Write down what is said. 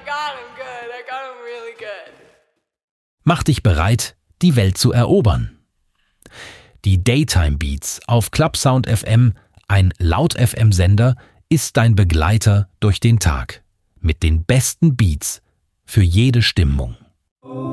got him good. I got him really good. Mach dich bereit, die Welt zu erobern. Die Daytime Beats auf Clubsound FM, ein Laut-FM-Sender, ist dein Begleiter durch den Tag. Mit den besten Beats für jede Stimmung.